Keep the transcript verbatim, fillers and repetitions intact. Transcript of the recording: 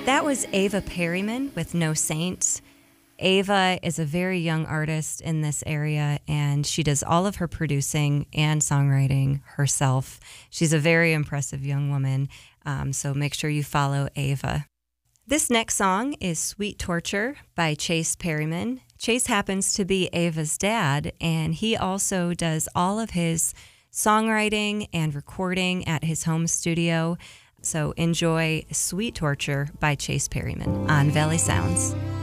That was Ava Perryman with No Saints. Ava is a very young artist in this area, and she does all of her producing and songwriting herself. She's a very impressive young woman, um, so make sure you follow Ava. This next song is Sweet Torture by Chase Perryman. Chase happens to be Ava's dad, and he also does all of his songwriting and recording at his home studio. So enjoy Sweet Torture by Chase Perryman on Valley Sounds.